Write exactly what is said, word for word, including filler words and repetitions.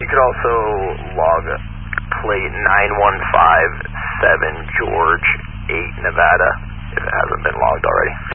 You could also log plate nine one five seven George eight Nevada if it hasn't been logged already.